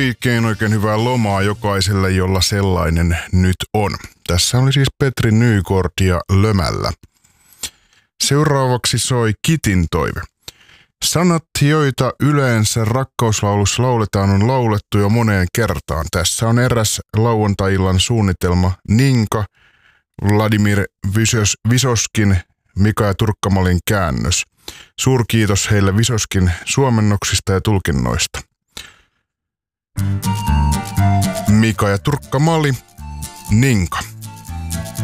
oikein hyvää lomaa jokaiselle, jolla sellainen nyt on. Tässä oli siis Petri Nykort ja Lömällä. Seuraavaksi soi Kitin toive. Sanat, joita yleensä rakkauslaulussa lauletaan, on laulettu jo moneen kertaan. Tässä on eräs lauantai-illan suunnitelma Ninka, Vladimir Vysoskin, Mika ja Turkkamalin käännös. Suurkiitos heille Vysoskin suomennoksista ja tulkinnoista. Mika ja Turkkamali, Ninka.